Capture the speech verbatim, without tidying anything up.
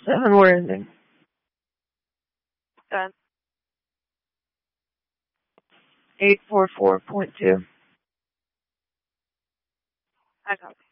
Seven, we're ending. Done. eight four four point two. I copy.